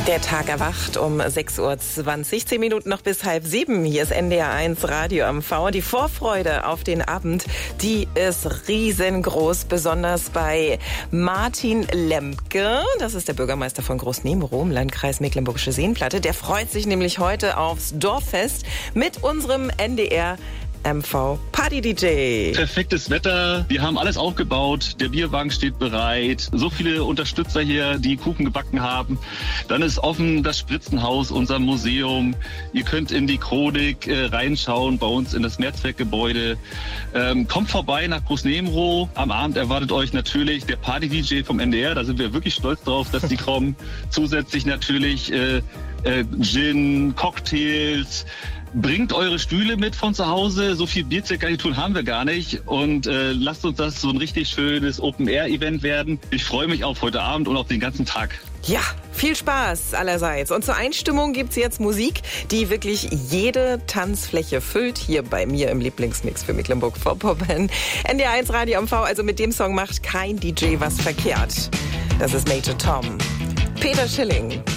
Der Tag erwacht um 6:20 Uhr, 10 Minuten noch bis 6:30. Hier ist NDR 1 Radio am V. Die Vorfreude auf den Abend, die ist riesengroß, besonders bei Martin Lemke. Das ist der Bürgermeister von Groß-Nemrow im Landkreis Mecklenburgische Seenplatte. Der freut sich nämlich heute aufs Dorffest mit unserem NDR MV Party DJ. Perfektes Wetter, wir haben alles aufgebaut, der Bierwagen steht bereit, so viele Unterstützer hier, die Kuchen gebacken haben. Dann ist offen das Spritzenhaus, unser Museum. Ihr könnt in die Chronik reinschauen, bei uns in das Mehrzweckgebäude. Kommt vorbei nach Groß-Nemrow. Am Abend erwartet euch natürlich der Party DJ vom NDR, da sind wir wirklich stolz drauf, dass die kommen. Zusätzlich natürlich Gin, Cocktails. Bringt eure Stühle mit von zu Hause, so viel Bierzelt-Garnituren haben wir gar nicht und lasst uns das so ein richtig schönes Open-Air-Event werden. Ich freue mich auf heute Abend und auf den ganzen Tag. Ja, viel Spaß allerseits. Und zur Einstimmung gibt's jetzt Musik, die wirklich jede Tanzfläche füllt. Hier bei mir im Lieblingsmix für Mecklenburg-Vorpommern. NDR 1 Radio am V, also mit dem Song macht kein DJ was verkehrt. Das ist Major Tom. Peter Schilling.